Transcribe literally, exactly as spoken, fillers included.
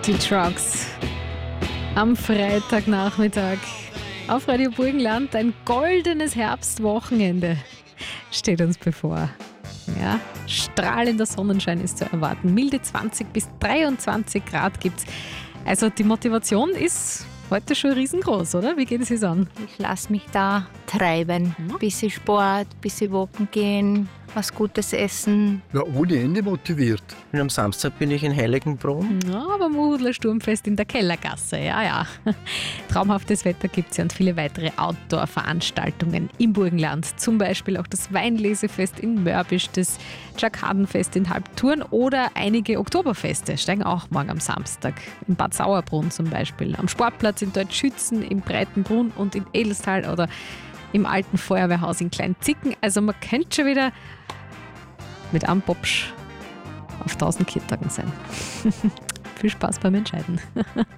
Die Trucks am Freitagnachmittag auf Radio Burgenland. Ein goldenes Herbstwochenende steht uns bevor. Ja, strahlender Sonnenschein ist zu erwarten. Milde zwanzig bis dreiundzwanzig Grad gibt's. Also die Motivation ist heute schon riesengroß, oder? Wie geht es jetzt an? Ich lasse mich da treiben. Mhm. Bisschen Sport, bisschen walken gehen, was Gutes essen. Ja, ohne Ende motiviert. Und am Samstag bin ich in Heiligenbrunn. Ja, beim Udler Sturmfest in der Kellergasse, ja, ja. Traumhaftes Wetter gibt es ja und viele weitere Outdoor-Veranstaltungen im Burgenland. Zum Beispiel auch das Weinlesefest in Mörbisch, das Jacquardenfest in Halbturn oder einige Oktoberfeste steigen auch morgen am Samstag. In Bad Sauerbrunn zum Beispiel, am Sportplatz in Deutschschützen, im Breitenbrunn und in Edelstal oder im alten Feuerwehrhaus in Kleinzicken. Also man könnte schon wieder mit einem Popsch auf tausend Kirtagen sein. Viel Spaß beim Entscheiden.